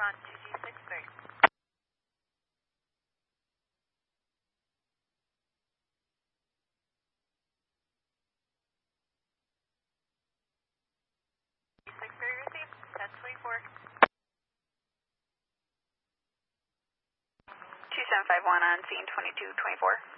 on 2G63. 63 received, 1024. 2751 on scene 2224.